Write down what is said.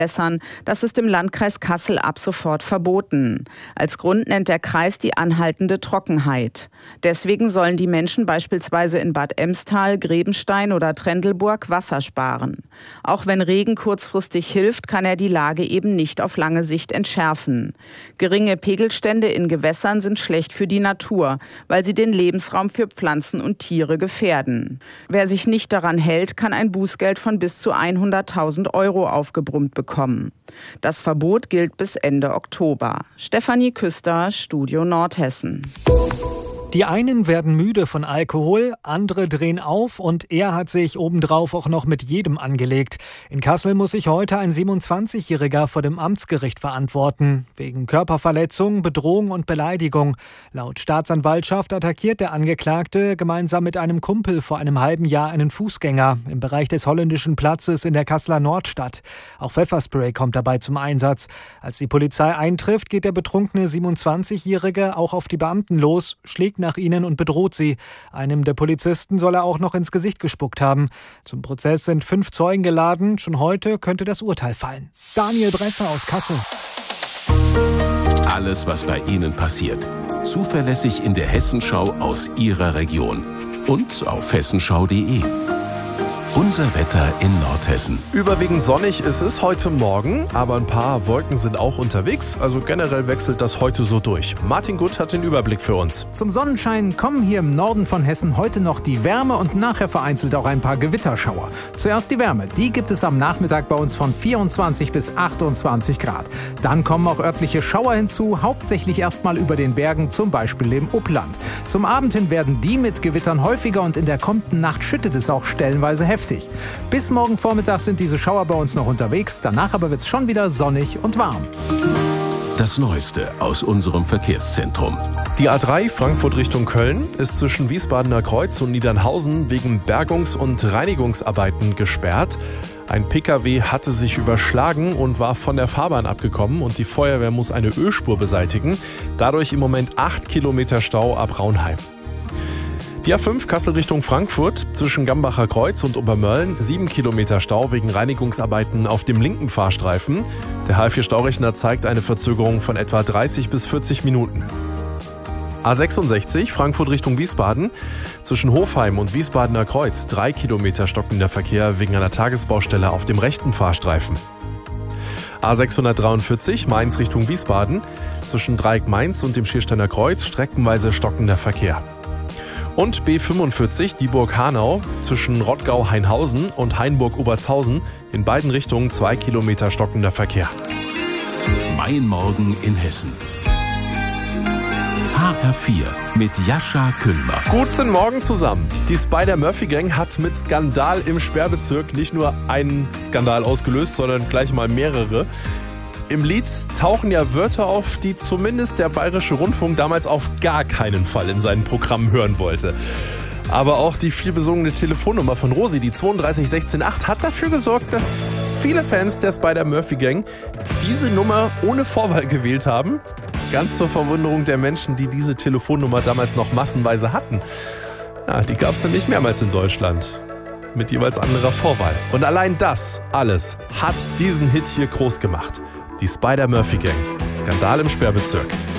Das ist im Landkreis Kassel ab sofort verboten. Als Grund nennt der Kreis die anhaltende Trockenheit. Deswegen sollen die Menschen beispielsweise in Bad Emstal, Grebenstein oder Trendelburg Wasser sparen. Auch wenn Regen kurzfristig hilft, kann er die Lage eben nicht auf lange Sicht entschärfen. Geringe Pegelstände in Gewässern sind schlecht für die Natur, weil sie den Lebensraum für Pflanzen und Tiere gefährden. Wer sich nicht daran hält, kann ein Bußgeld von bis zu 100.000 € aufgebrummt bekommen. Das Verbot gilt bis Ende Oktober. Stefanie Küster, Studio Nordhessen. Die einen werden müde von Alkohol, andere drehen auf und er hat sich obendrauf auch noch mit jedem angelegt. In Kassel muss sich heute ein 27-Jähriger vor dem Amtsgericht verantworten, wegen Körperverletzung, Bedrohung und Beleidigung. Laut Staatsanwaltschaft attackiert der Angeklagte gemeinsam mit einem Kumpel vor einem halben Jahr einen Fußgänger im Bereich des Holländischen Platzes in der Kasseler Nordstadt. Auch Pfefferspray kommt dabei zum Einsatz. Als die Polizei eintrifft, geht der betrunkene 27-Jährige auch auf die Beamten los, schlägt nach ihnen und bedroht sie. Einem der Polizisten soll er auch noch ins Gesicht gespuckt haben. Zum Prozess sind 5 Zeugen geladen. Schon heute könnte das Urteil fallen. Daniel Bresser aus Kassel. Alles, was bei Ihnen passiert. Zuverlässig in der Hessenschau aus Ihrer Region. Und auf hessenschau.de. Unser Wetter in Nordhessen. Überwiegend sonnig ist es heute Morgen, aber ein paar Wolken sind auch unterwegs. Also generell wechselt das heute so durch. Martin Gutt hat den Überblick für uns. Zum Sonnenschein kommen hier im Norden von Hessen heute noch die Wärme und nachher vereinzelt auch ein paar Gewitterschauer. Zuerst die Wärme. Die gibt es am Nachmittag bei uns von 24 bis 28 Grad. Dann kommen auch örtliche Schauer hinzu, hauptsächlich erstmal über den Bergen, zum Beispiel im Upland. Zum Abend hin werden die mit Gewittern häufiger und in der kommenden Nacht schüttet es auch stellenweise heftig. Bis morgen Vormittag sind diese Schauer bei uns noch unterwegs, danach aber wird es schon wieder sonnig und warm. Das Neueste aus unserem Verkehrszentrum. Die A3 Frankfurt Richtung Köln ist zwischen Wiesbadener Kreuz und Niedernhausen wegen Bergungs- und Reinigungsarbeiten gesperrt. Ein Pkw hatte sich überschlagen und war von der Fahrbahn abgekommen und die Feuerwehr muss eine Ölspur beseitigen. Dadurch im Moment 8 Kilometer Stau ab Raunheim. Die A5 Kassel Richtung Frankfurt zwischen Gambacher Kreuz und Obermölln 7 Kilometer Stau wegen Reinigungsarbeiten auf dem linken Fahrstreifen. Der H4-Staurechner zeigt eine Verzögerung von etwa 30 bis 40 Minuten. A66 Frankfurt Richtung Wiesbaden zwischen Hofheim und Wiesbadener Kreuz 3 Kilometer stockender Verkehr wegen einer Tagesbaustelle auf dem rechten Fahrstreifen. A643 Mainz Richtung Wiesbaden zwischen Dreieck Mainz und dem Schiersteiner Kreuz streckenweise stockender Verkehr. Und B45 Dieburg-Hanau zwischen Rottgau-Hainhausen und Hainburg-Obertshausen in beiden Richtungen 2 Kilometer stockender Verkehr. Mein Morgen in Hessen. HR4 mit Jascha Küllmer. Guten Morgen zusammen. Die Spider-Murphy-Gang hat mit Skandal im Sperrbezirk nicht nur einen Skandal ausgelöst, sondern gleich mal mehrere. Im Lied tauchen ja Wörter auf, die zumindest der Bayerische Rundfunk damals auf gar keinen Fall in seinen Programmen hören wollte. Aber auch die vielbesungene Telefonnummer von Rosi, die 32168, hat dafür gesorgt, dass viele Fans der Spider-Murphy-Gang diese Nummer ohne Vorwahl gewählt haben. Ganz zur Verwunderung der Menschen, die diese Telefonnummer damals noch massenweise hatten. Ja, die gab es dann nicht mehrmals in Deutschland. Mit jeweils anderer Vorwahl. Und allein das alles hat diesen Hit hier groß gemacht. Die Spider-Murphy Gang. Skandal im Sperrbezirk.